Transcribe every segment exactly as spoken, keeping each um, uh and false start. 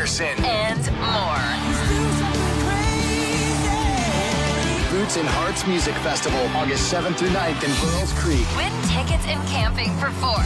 Anderson, and more. Boots and Hearts Music Festival, August seventh through ninth in Burles Creek. Win tickets and camping for four.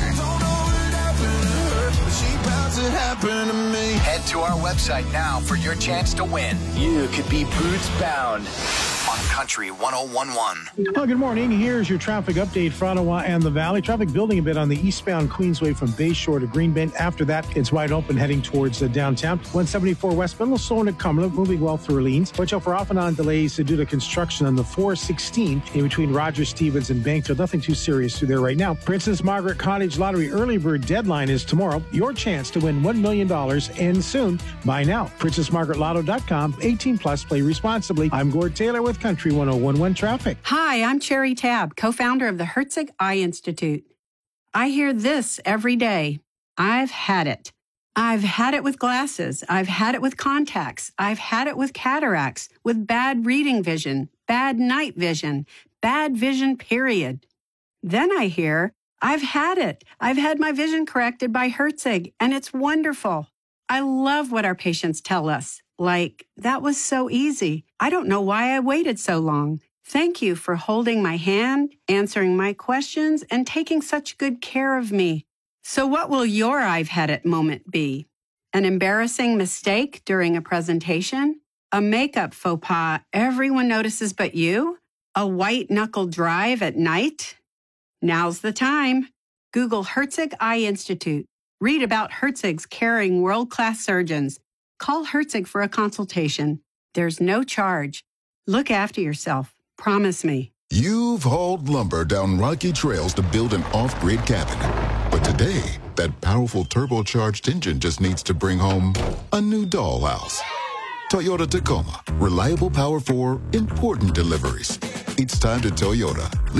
Head to our website now for your chance to win. You could be boots bound on Country one oh one one. Well, good morning. Here's your traffic update for Ottawa and the Valley. Traffic building a bit on the eastbound Queensway from Bayshore to Greenbend. After that, it's wide open heading towards uh, downtown. one seventy-four westbound, a little slow into Cumberland, moving well through Orleans. Watch out for off and on delays due to construction on the four sixteen in between Rogers Stevens and Bankfield. Nothing too serious through there right now. Princess Margaret Cottage Lottery early bird deadline is tomorrow. Your chance to win one million dollars ends soon. Buy now. princess margaret lotto dot com. eighteen plus. Play responsibly. I'm Gord Taylor with Country one oh one one Traffic. Hi, I'm Cherry Tabb, co-founder of the Herzig Eye Institute. I hear this every day. I've had it. I've had it with glasses. I've had it with contacts. I've had it with cataracts, with bad reading vision, bad night vision, bad vision, period. Then I hear, I've had it. I've had my vision corrected by Herzig, and it's wonderful. I love what our patients tell us. Like, that was so easy. I don't know why I waited so long. Thank you for holding my hand, answering my questions, and taking such good care of me. So what will your I've had it moment be? An embarrassing mistake during a presentation? A makeup faux pas everyone notices but you? A white-knuckle drive at night? Now's the time. Google Herzig Eye Institute. Read about Herzig's caring world-class surgeons. Call Herzig for a consultation. There's no charge. Look after yourself. Promise me. You've hauled lumber down rocky trails to build an off-grid cabin. But today, that powerful turbocharged engine just needs to bring home a new dollhouse. Toyota Tacoma. Reliable power for important deliveries. It's time to Toyota.